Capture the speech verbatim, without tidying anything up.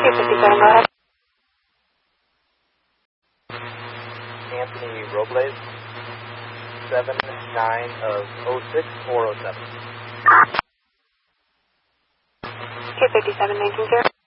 fifty-seven, go ahead. Anthony Robles, seven nine of oh six four oh seven. two fifty-seven, nineteen zero.